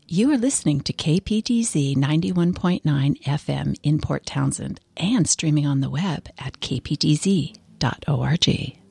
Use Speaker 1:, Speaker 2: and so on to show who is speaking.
Speaker 1: You are listening to KPTZ 91.9 FM in Port Townsend and streaming on the web at kptz.org.